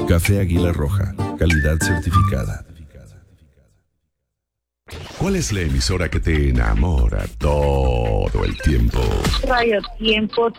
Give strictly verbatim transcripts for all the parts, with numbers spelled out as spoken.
Café Águila Roja, calidad certificada. ¿Cuál es la emisora que te enamora todo el tiempo? Radio Tiempo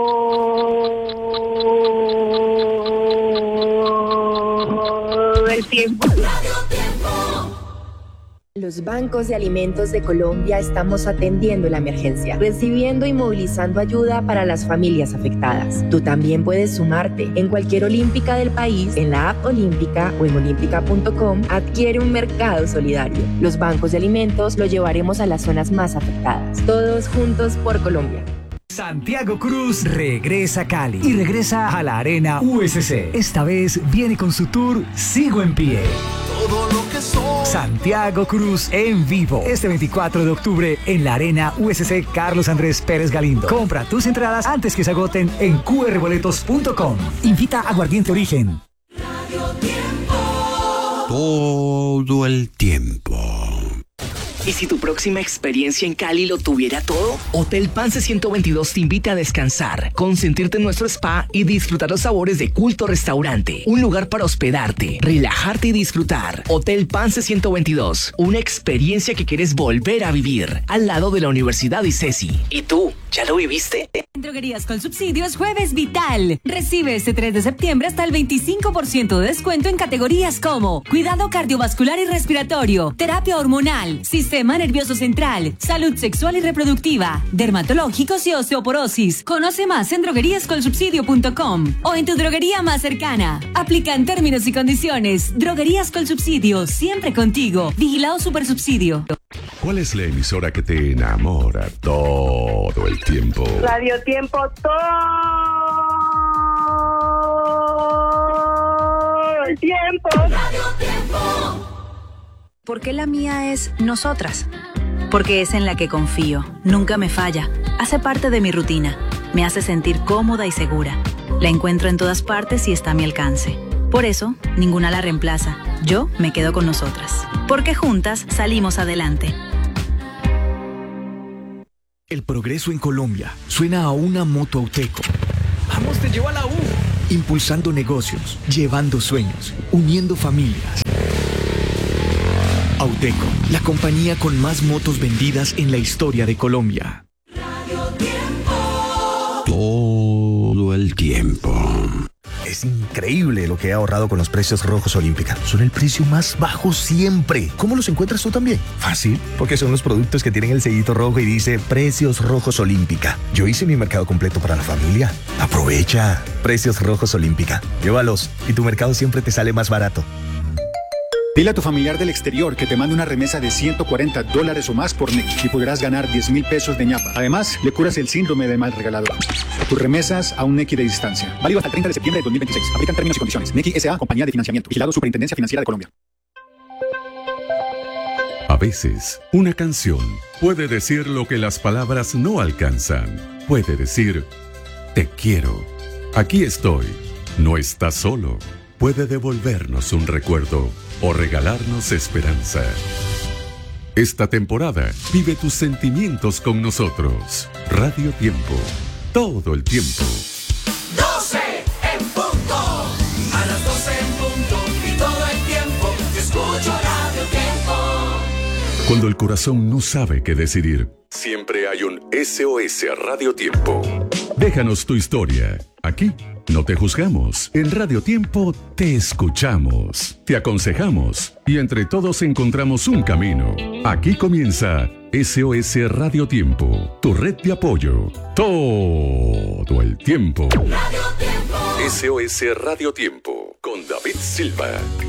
todo el tiempo. Radio Tiempo. Los bancos de alimentos de Colombia estamos atendiendo la emergencia, recibiendo y movilizando ayuda para las familias afectadas. Tú también puedes sumarte. En cualquier olímpica del país, en la app Olímpica o en olímpica punto com, adquiere un mercado solidario. Los bancos de alimentos los llevaremos a las zonas más afectadas. Todos juntos por Colombia. Santiago Cruz regresa a Cali y regresa a la Arena U S C. Esta vez viene con su tour Sigo en Pie. Todo lo que soy. Santiago Cruz en vivo. Este veinticuatro de octubre en la Arena U S C Carlos Andrés Pérez Galindo. Compra tus entradas antes que se agoten en cu erre boletos punto com. Invita a Aguardiente Origen. Radio Tiempo. Todo el tiempo. ¿Y si tu próxima experiencia en Cali lo tuviera todo? Hotel Pance ciento veintidós te invita a descansar, consentirte en nuestro spa y disfrutar los sabores de Culto Restaurante. Un lugar para hospedarte, relajarte y disfrutar. Hotel Pance ciento veintidós, una experiencia que quieres volver a vivir, al lado de la Universidad ICESI. ¿Y tú, ya lo viviste? En Droguerías con Subsidios, Jueves Vital. Recibe este tres de septiembre hasta el veinticinco por ciento de descuento en categorías como cuidado cardiovascular y respiratorio, terapia hormonal, sistema nervioso central, salud sexual y reproductiva, dermatológicos y osteoporosis. Conoce más en droguerías con subsidio punto com o en tu droguería más cercana. Aplican términos y condiciones. Droguerías con Subsidio, siempre contigo. Vigilado Supersubsidio. ¿Cuál es la emisora que te enamora todo el tiempo? Radio Tiempo todo el tiempo. Radio Tiempo. ¿Por qué la mía es Nosotras? Porque es en la que confío, nunca me falla, hace parte de mi rutina, me hace sentir cómoda y segura. La encuentro en todas partes y está a mi alcance. Por eso, ninguna la reemplaza. Yo me quedo con Nosotras. Porque juntas salimos adelante. El progreso en Colombia suena a una moto Auteco. ¡Vamos, te llevo a la U! Impulsando negocios, llevando sueños, uniendo familias. Auteco, la compañía con más motos vendidas en la historia de Colombia. Radio Tiempo. Todo el tiempo. Es increíble lo que he ahorrado con los precios rojos Olímpica. Son el precio más bajo siempre. ¿Cómo los encuentras tú también? Fácil, porque son los productos que tienen el sellito rojo y dice Precios Rojos Olímpica. Yo hice mi mercado completo para la familia. Aprovecha. Precios Rojos Olímpica. Llévalos y tu mercado siempre te sale más barato. Dile a tu familiar del exterior que te mande una remesa de ciento cuarenta dólares o más por Nequi y podrás ganar diez mil pesos de ñapa. Además, le curas el síndrome del mal regalador. Tus remesas a un Nequi de distancia. Válido hasta el treinta de septiembre de dos mil veintiséis. Aplican términos y condiciones. Nequi S A, compañía de financiamiento. Vigilado Superintendencia Financiera de Colombia. A veces, una canción puede decir lo que las palabras no alcanzan. Puede decir, te quiero. Aquí estoy. No estás solo. Puede devolvernos un recuerdo o regalarnos esperanza. Esta temporada vive tus sentimientos con nosotros. Radio Tiempo. Todo el tiempo. doce en punto. A las doce en punto y todo el tiempo te escucho Radio Tiempo. Cuando el corazón no sabe qué decidir, siempre hay un S O S Radio Tiempo. Déjanos tu historia. Aquí no te juzgamos. En Radio Tiempo te escuchamos, te aconsejamos y entre todos encontramos un camino. Aquí comienza S O S Radio Tiempo, tu red de apoyo. Todo el tiempo. Radio Tiempo. S O S Radio Tiempo con David Silva.